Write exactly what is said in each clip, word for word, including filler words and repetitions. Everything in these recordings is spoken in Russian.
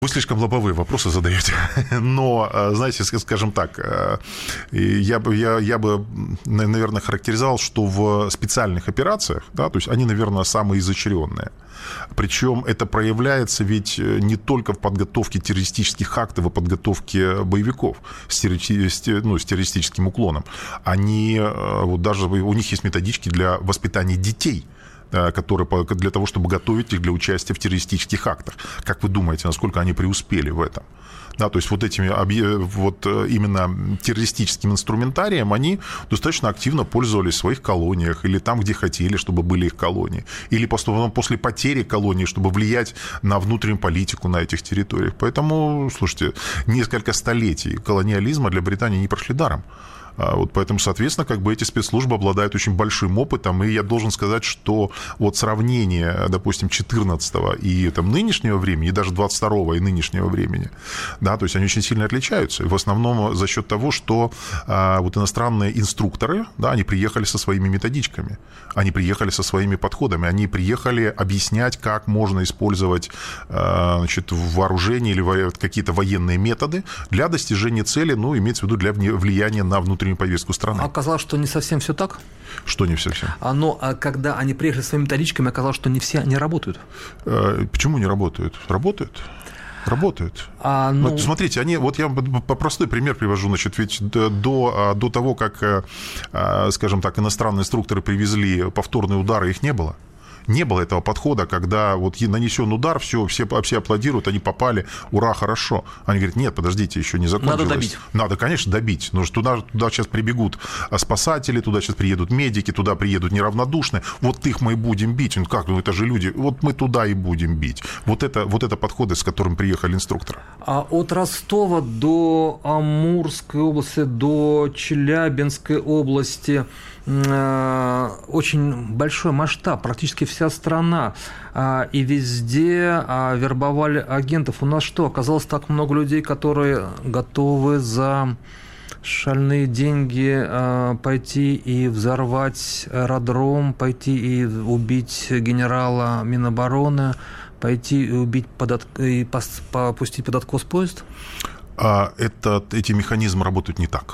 Вы слишком лобовые вопросы задаете, но, знаете, скажем так, я бы, я, я бы, наверное, характеризовал, что в специальных операциях, да, то есть они, наверное, самые изощренные. Причем это проявляется ведь не только в подготовке террористических актов и подготовке боевиков с, террористи, ну, с террористическим уклоном. Они, вот даже у них есть методички для воспитания детей, которые для того, чтобы готовить их для участия в террористических актах. Как вы думаете, насколько они преуспели в этом? Да, то есть вот этими вот именно террористическим инструментарием они достаточно активно пользовались в своих колониях или там, где хотели, чтобы были их колонии, или после потери колонии, чтобы влиять на внутреннюю политику на этих территориях. Поэтому, слушайте, несколько столетий колониализма для Британии не прошли даром. Вот поэтому, соответственно, как бы эти спецслужбы обладают очень большим опытом, и я должен сказать, что вот сравнение, допустим, четырнадцатого и там, нынешнего времени, и даже двадцать второго и нынешнего времени, да, то есть они очень сильно отличаются, и в основном за счет того, что а, вот иностранные инструкторы, да, они приехали со своими методичками, они приехали со своими подходами, они приехали объяснять, как можно использовать а, значит, вооружение или какие-то военные методы для достижения цели, ну, имеется в виду для влияния на внутреннюю повестку страны. Оказалось, что не совсем все так? Что не совсем? Но когда они приехали своими методичками, оказалось, что не все они работают. Почему не работают? Работают. Работают. А, ну... вот, смотрите, они, вот я по простой пример привожу, значит, ведь до, до того, как, скажем так, иностранные инструкторы привезли повторные удары, их не было. Не было этого подхода, когда вот нанесен удар, все, все, все аплодируют, они попали, ура, хорошо. Они говорят, нет, подождите, еще не закончилось. Надо добить. Надо, конечно, добить. Но туда, туда сейчас прибегут спасатели, туда сейчас приедут медики, туда приедут неравнодушные. Вот их мы и будем бить. Ну как, ну это же люди. Вот мы туда и будем бить. Вот это, вот это подходы, с которым приехали инструкторы. А от Ростова до Амурской области, до Челябинской области очень большой масштаб, практически вся страна, и везде вербовали агентов. У нас что, оказалось так много людей, которые готовы за шальные деньги пойти и взорвать аэродром, пойти и убить генерала Минобороны, пойти и убить под, и попустить под откос поезд? Это, эти механизмы работают не так.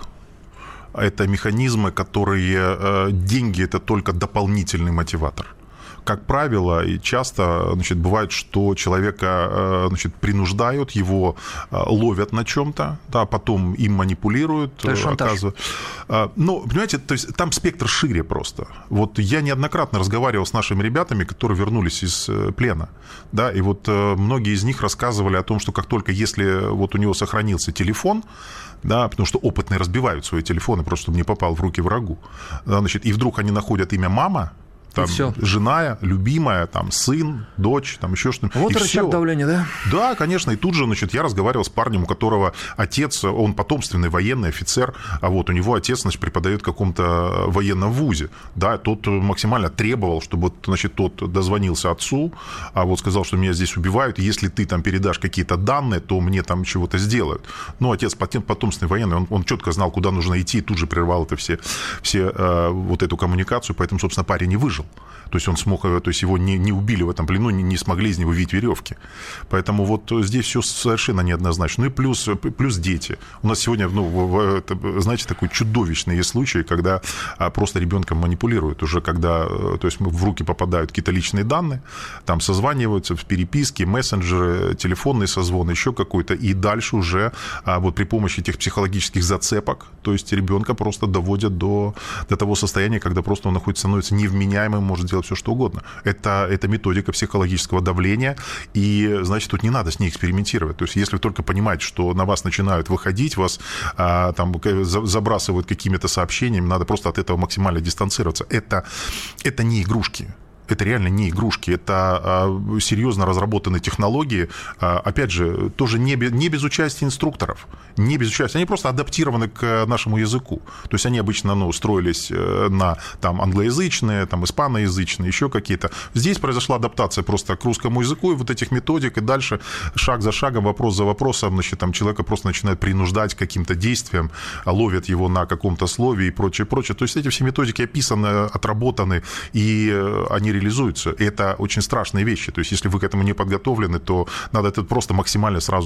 Это механизмы, которые... Деньги – это только дополнительный мотиватор. Как правило, и часто, значит, бывает, что человека, значит, принуждают, его ловят на чем-то, да, потом им манипулируют, оказывают. Ну, понимаете, то есть там спектр шире просто. Вот я неоднократно разговаривал с нашими ребятами, которые вернулись из плена, да, и вот многие из них рассказывали о том, что как только если вот у него сохранился телефон, да, потому что опытные разбивают свои телефоны, просто чтобы не попал в руки врагу, да, значит, и вдруг они находят имя мама, там, жена, любимая, там, сын, дочь, там, еще что-нибудь. Вот и рычаг все. Давления, да? Да, конечно. И тут же, значит, я разговаривал с парнем, у которого отец, он потомственный военный офицер, а вот у него отец, значит, преподает в каком-то военном вузе. Да, тот максимально требовал, чтобы, значит, тот дозвонился отцу, а вот сказал, что меня здесь убивают, и если ты там передашь какие-то данные, то мне там чего-то сделают. Ну, отец потомственный военный, он, он четко знал, куда нужно идти, и тут же прервал это все, все э, вот эту коммуникацию, поэтому, собственно, парень не выжил. То есть он смог, то есть его не, не убили в этом плену, не, не смогли из него видеть веревки. Поэтому вот здесь все совершенно неоднозначно. Ну и плюс, плюс дети. У нас сегодня, ну, знаете, такой чудовищный есть случай, когда просто ребенком манипулируют. Уже когда, то есть в руки попадают какие-то личные данные, там созваниваются в переписке, мессенджеры, телефонные созвоны, еще какой-то. И дальше уже вот при помощи этих психологических зацепок, то есть ребенка просто доводят до, до того состояния, когда просто он находится, становится невменяемым, может делать все, что угодно. Это, это методика психологического давления, и, значит, тут не надо с ней экспериментировать. То есть, если вы только понимаете, что на вас начинают выходить, вас а, там забрасывают какими-то сообщениями, надо просто от этого максимально дистанцироваться. Это, это не игрушки. Это реально не игрушки, это серьезно разработанные технологии, опять же, тоже не без, не без участия инструкторов, не без участия, они просто адаптированы к нашему языку, то есть они обычно, ну, строились на там, англоязычные, там, испаноязычные, еще какие-то. Здесь произошла адаптация просто к русскому языку и вот этих методик, и дальше шаг за шагом, вопрос за вопросом, значит, там, человека просто начинают принуждать к каким-то действиям, ловят его на каком-то слове и прочее, прочее. То есть эти все методики описаны, отработаны, и они реализуются. И это очень страшные вещи. То есть, если вы к этому не подготовлены, то надо это просто максимально сразу